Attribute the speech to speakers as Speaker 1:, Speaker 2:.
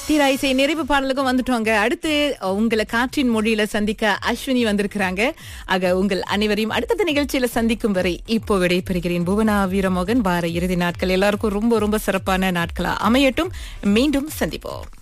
Speaker 1: தீரா இசை நிறைவு பாடலுக்கும் வந்துட்டோங்க. அடுத்து உங்களை காற்றின் மொழியில சந்திக்க அஸ்வினி வந்திருக்கிறாங்க. ஆக உங்கள் அனைவரையும் அடுத்த நிகழ்ச்சியில சந்திக்கும் வரை இப்போ விடைபெறுகிறேன். புவனா வீரமோகன். வார இறுதி நாட்கள் எல்லாருக்கும் ரொம்ப ரொம்ப சிறப்பான நாட்களா அமையட்டும். மீண்டும் சந்திப்போம்.